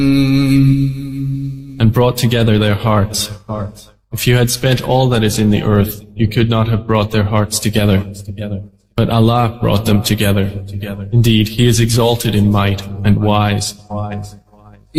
and brought together their hearts. If you had spent all that is in the earth, you could not have brought their hearts together. But Allah brought them together. Indeed, He is exalted in might and wise.